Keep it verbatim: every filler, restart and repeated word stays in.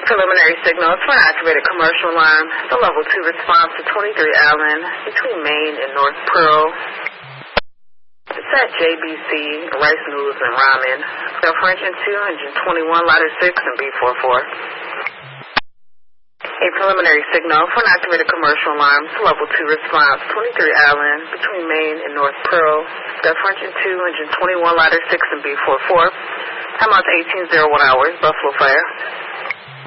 Preliminary signals for an activated commercial alarm. The level two response to twenty-three Allen between Main and North Pearl. It's at J B C, Rice Noodles and Ramen. The French and two, engine twenty-one, ladder six, and B forty-four. A preliminary signal for an activated commercial alarm. Level two response, twenty-three Allen between Main and North Pearl. The French and two, engine twenty-one, ladder six, and B forty-four. Time out to eighteen oh one hours, Buffalo Fire.